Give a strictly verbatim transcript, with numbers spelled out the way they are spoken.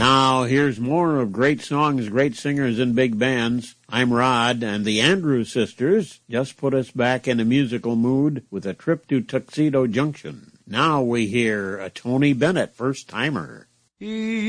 Now, here's more of great songs, great singers, and big bands. I'm Rod, and the Andrews Sisters just put us back in a musical mood with a trip to Tuxedo Junction. Now we hear a Tony Bennett first-timer.